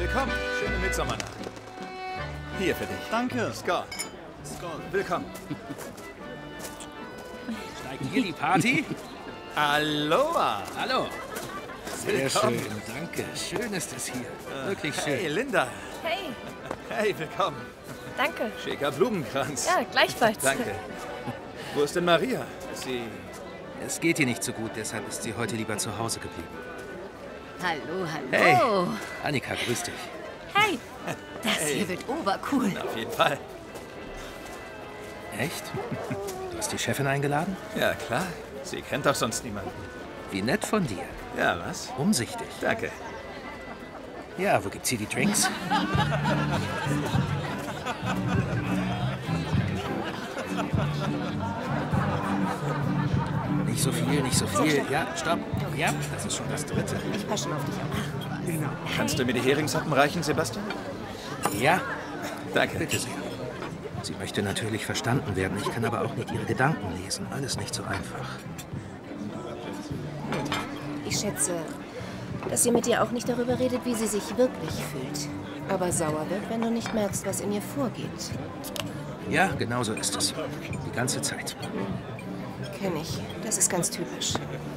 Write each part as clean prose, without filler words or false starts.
willkommen. Schöne Mitsommernacht. Hier für dich. Danke. Scott. Willkommen. Steigen hier die Party? Aloha. Hallo. Sehr Willkommen. schön, danke. Schön ist es hier. Wirklich schön. Hey, Linda. Hey, Hey, willkommen. danke. Schicker Blumenkranz. Ja, gleichfalls. Danke. Wo ist denn Maria? Ist sie... Es geht ihr nicht so gut, deshalb ist sie heute lieber zu Hause geblieben. Hallo, hallo. Hey, Annika, grüß dich. Hey, Das hier wird obercool. Auf jeden Fall. Echt? Du hast die Chefin eingeladen? Ja, klar. Sie kennt doch sonst niemanden. Wie nett von dir. Ja, was? Umsichtig. Danke. Ja, wo gibt's hier die Drinks? Nicht so viel, nicht so viel. Ja, stopp. Ja, das ist schon das dritte. Ich passe schon auf dich auf. Kannst du mir die Heringssuppen reichen, Sebastian? Ja, Danke. bitte sehr. Sie möchte natürlich verstanden werden. Ich kann aber auch nicht ihre Gedanken lesen. Alles nicht so einfach. Ich schätze, dass sie mit dir auch nicht darüber redet, wie sie sich wirklich fühlt. Aber sauer wird, wenn du nicht merkst, was in ihr vorgeht. Ja, genau so ist es. Die ganze Zeit. Kenn ich. Das ist ganz typisch.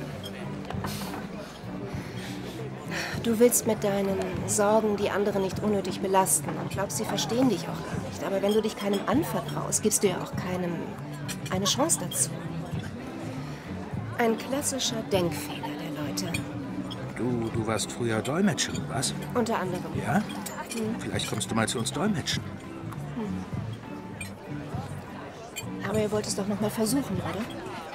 Du willst mit deinen Sorgen die anderen nicht unnötig belasten und glaubst, sie verstehen dich auch gar nicht. Aber wenn du dich keinem anvertraust, gibst du ja auch keinem eine Chance dazu. Ein klassischer Denkfehler der Leute. Du warst früher Dolmetscherin, was? Unter anderem. Ja? Vielleicht kommst du mal zu uns dolmetschen. Aber ihr wollt es doch noch mal versuchen, oder?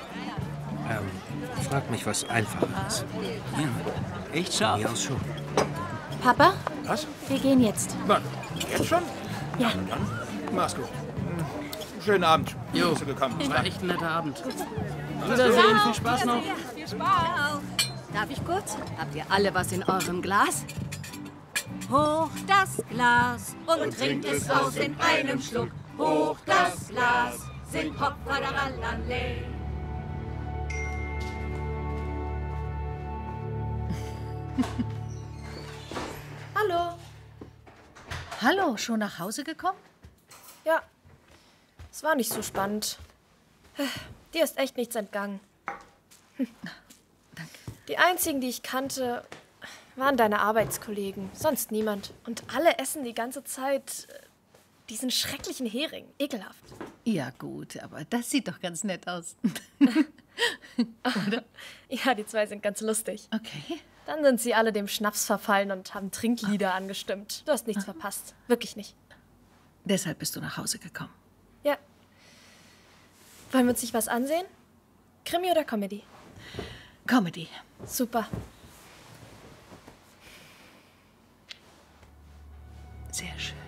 Frag mich was Einfacheres. Echt Von scharf. mir aus schon. Papa, Was? wir gehen jetzt. Wann? Jetzt schon? Ja. Mach's gut. Schönen Abend. Jo. Bist du gekommen? War echt ein netter Abend. Wiedersehen, viel Spaß noch. Darf ich kurz? Habt ihr alle was in eurem Glas? Hoch das Glas und trinkt es aus in einem Schluck. Hoch das Glas, singt Hopfadaralallee. Hallo. Hallo, schon nach Hause gekommen? Ja, es war nicht so spannend. Dir ist echt nichts entgangen. Danke. Die einzigen, die ich kannte, waren deine Arbeitskollegen. Sonst niemand. Und alle essen die ganze Zeit diesen schrecklichen Hering. Ekelhaft. Ja gut, aber das sieht doch ganz nett aus. Ja, die zwei sind ganz lustig. Okay. Dann sind sie alle dem Schnaps verfallen und haben Trinklieder angestimmt. Du hast nichts verpasst. Wirklich nicht. Deshalb bist du nach Hause gekommen. Ja. Wollen wir uns nicht was ansehen? Krimi oder Comedy? Comedy. Super. Sehr schön.